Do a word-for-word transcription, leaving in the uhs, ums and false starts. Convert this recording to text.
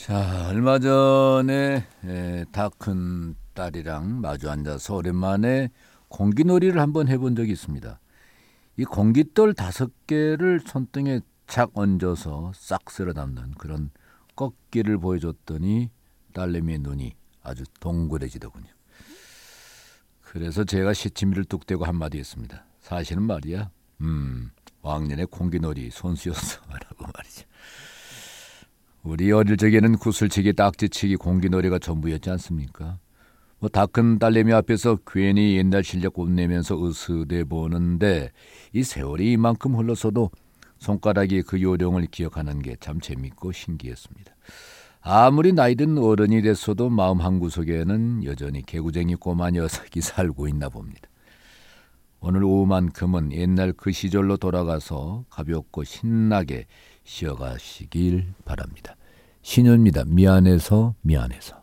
자, 얼마 전에 다 큰 딸이랑 마주 앉아서 오랜만에 공기놀이를 한번 해본 적이 있습니다. 이 공깃돌 다섯 개를 손등에 착 얹어서 싹 쓸어 담는 그런 꺾기를 보여줬더니 딸내미의 눈이 아주 동그래지더군요. 그래서 제가 시치미를 뚝 떼고 한마디 했습니다. 사실은 말이야, 음, 왕년에 공기놀이 손수였어 라고 말이죠. 우리 어릴 적에는 구슬치기, 딱지치기, 공기놀이가 전부였지 않습니까? 뭐 다 큰 딸내미 앞에서 괜히 옛날 실력 뽐내면서 으스대 보는데 이 세월이 이만큼 흘러서도 손가락이 그 요령을 기억하는 게 참 재밌고 신기했습니다. 아무리 나이든 어른이 됐어도 마음 한구석에는 여전히 개구쟁이 꼬마 녀석이 살고 있나 봅니다. 오늘 오후만큼은 옛날 그 시절로 돌아가서 가볍고 신나게 쉬어가시길 바랍니다. 신효입니다. 미안해서 미안해서.